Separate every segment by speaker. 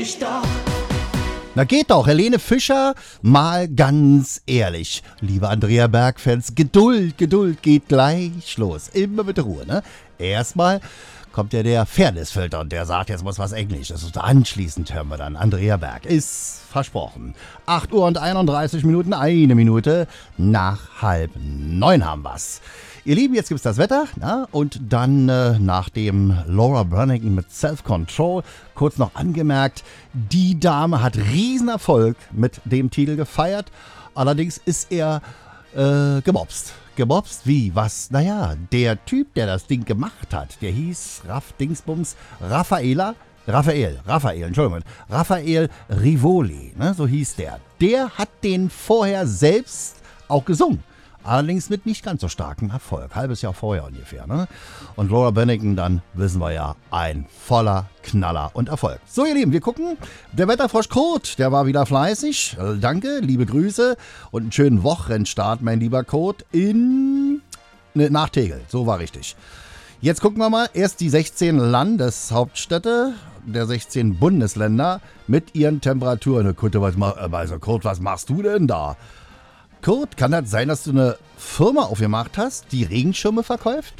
Speaker 1: ich doch.
Speaker 2: Na geht doch, Helene Fischer, mal ganz ehrlich. Liebe Andrea Berg-Fans, Geduld geht gleich los. Immer mit Ruhe, ne? Erstmal kommt ja der Fairnessfilter und der sagt, jetzt muss was Englisches. Und anschließend hören wir dann Andrea Berg. Ist versprochen. 8 Uhr und 31 Minuten, eine Minute nach 8:30 haben wir's. Ihr Lieben, jetzt gibt's das Wetter, na? Und dann nach dem Laura Branigan mit Self-Control, kurz noch angemerkt, die Dame hat Riesenerfolg mit dem Titel gefeiert, allerdings ist er gemobst. Gemobst wie? Was? Naja, der Typ, der das Ding gemacht hat, der hieß Raphael Rivoli, ne? So hieß der. Der hat den vorher selbst auch gesungen. Allerdings mit nicht ganz so starkem Erfolg. Halbes Jahr vorher ungefähr, ne? Und Laura Branigan, dann wissen wir ja, ein voller Knaller und Erfolg. So, ihr Lieben, wir gucken. Der Wetterfrosch Kurt, der war wieder fleißig. Danke, liebe Grüße und einen schönen Wochenendstart, mein lieber Kurt, nach Tegel. So war richtig. Jetzt gucken wir mal. Erst die 16 Landeshauptstädte der 16 Bundesländer mit ihren Temperaturen. Kurt, was machst du denn da? Kurt, kann das sein, dass du eine Firma aufgemacht hast, die Regenschirme verkauft?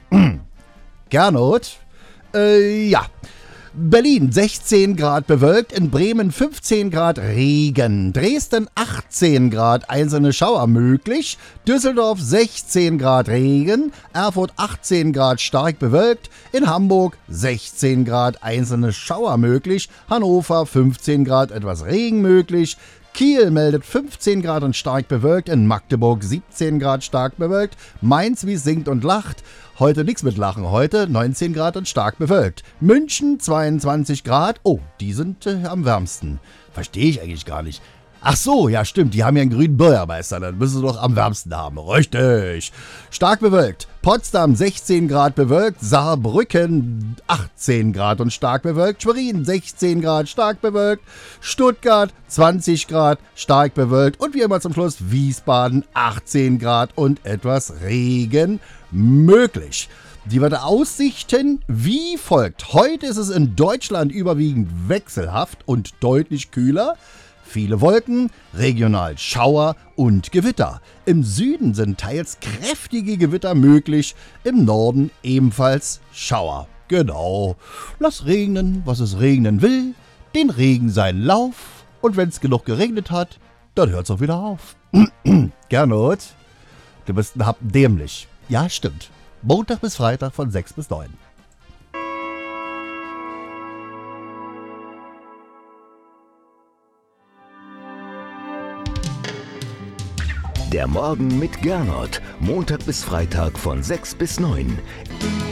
Speaker 2: Gernot? Ja. Berlin 16 Grad bewölkt, in Bremen 15 Grad Regen, Dresden 18 Grad, einzelne Schauer möglich, Düsseldorf 16 Grad Regen, Erfurt 18 Grad stark bewölkt, in Hamburg 16 Grad, einzelne Schauer möglich, Hannover 15 Grad, etwas Regen möglich, Kiel meldet 15 Grad und stark bewölkt, in Magdeburg 17 Grad stark bewölkt, Mainz wie singt und lacht, heute nichts mit Lachen, heute 19 Grad und stark bewölkt, München 22 Grad, oh, die sind am wärmsten, verstehe ich eigentlich gar nicht. Ach so, ja stimmt, die haben ja einen grünen Bürgermeister, dann müssen sie doch am wärmsten haben. Richtig. Stark bewölkt. Potsdam 16 Grad bewölkt, Saarbrücken 18 Grad und stark bewölkt, Schwerin 16 Grad stark bewölkt, Stuttgart 20 Grad stark bewölkt und wie immer zum Schluss Wiesbaden 18 Grad und etwas Regen möglich. Die Wetteraussichten wie folgt. Heute ist es in Deutschland überwiegend wechselhaft und deutlich kühler. Viele Wolken, regional Schauer und Gewitter. Im Süden sind teils kräftige Gewitter möglich, im Norden ebenfalls Schauer. Genau. Lass regnen, was es regnen will, den Regen seinen Lauf und wenn es genug geregnet hat, dann hört es auch wieder auf. Gernot, du bist ein Happen dämlich. Ja, stimmt. Montag bis Freitag von 6 bis 9.
Speaker 3: Der Morgen mit Gernot. Montag bis Freitag von 6 bis 9.